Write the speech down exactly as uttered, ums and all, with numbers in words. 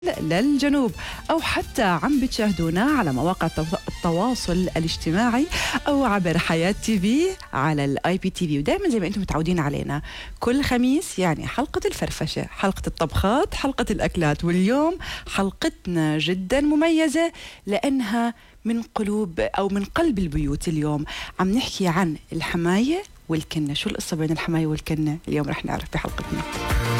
للجنوب، أو حتى عم بتشاهدونا على مواقع التواصل الاجتماعي أو عبر حياة تي في على الاي بي تي في. ودائما زي ما أنتم متعودين علينا كل خميس يعني حلقة الفرفشة، حلقة الطبخات، حلقة الأكلات. واليوم حلقتنا جدا مميزة لأنها من قلوب أو من قلب البيوت. اليوم عم نحكي عن الحماية والكنة. شو القصة بين الحماية والكنة؟ اليوم رح نعرف بحلقتنا.